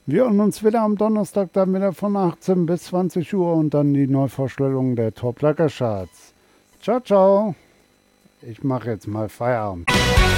Wir hören uns wieder am Donnerstag dann wieder von 18 bis 20 Uhr und dann die Neuvorstellung der Top Lager Charts. Ciao, ciao. Ich mache jetzt mal Feierabend.